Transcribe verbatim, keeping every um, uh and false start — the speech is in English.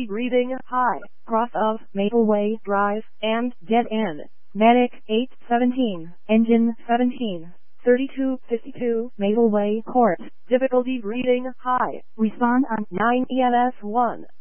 Difficulty reading high. Cross of Mapleway Drive and dead end. Medic eight seventeen. Engine seventeen. thirty-two fifty-two Mapleway Court. Difficulty reading high. Respond on nine E M S one.